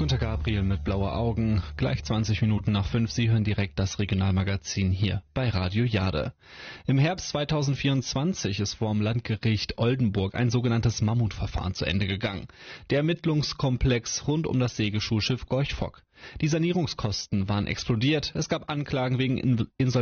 Gunter Gabriel mit Blaue Augen, gleich 20 Minuten nach 5. Sie hören direkt das Regionalmagazin hier bei Radio Jade. Im Herbst 2024 ist vor dem Landgericht Oldenburg ein sogenanntes Mammutverfahren zu Ende gegangen. Der Ermittlungskomplex rund um das Segelschulschiff Gorch Fock. Die Sanierungskosten waren explodiert. Es gab Anklagen wegen Insolvenz